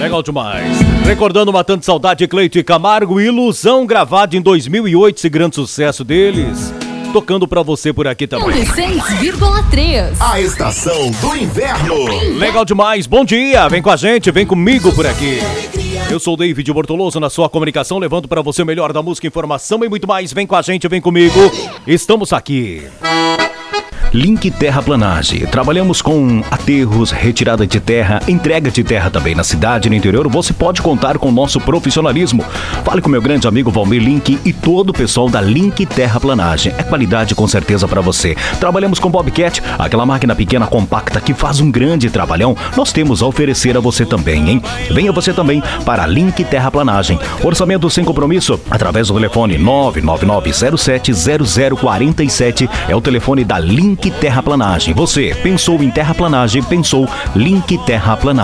Legal demais. Recordando Matando Saudade, Cleito e Camargo, Ilusão, gravada em 2008, esse grande sucesso deles. Tocando pra você por aqui também. 106,3. A estação do inverno. Legal demais, bom dia, vem com a gente, vem comigo por aqui. Eu sou o David Bortoloso na sua comunicação, levando pra você o melhor da música, informação e muito mais. Vem com a gente, vem comigo, estamos aqui. Link Terraplanagem. Trabalhamos com aterros, retirada de terra, entrega de terra também na cidade e no interior. Você pode contar com o nosso profissionalismo. Fale com meu grande amigo Valmir Link e todo o pessoal da Link Terraplanagem. É qualidade com certeza para você. Trabalhamos com Bobcat, aquela máquina pequena compacta que faz um grande trabalhão. Nós temos a oferecer a você também, hein? Venha você também para a Link Terraplanagem. Orçamento sem compromisso através do telefone 999070047. É o telefone da Link Terraplanagem. Você pensou em terraplanagem, pensou Link Terraplanagem.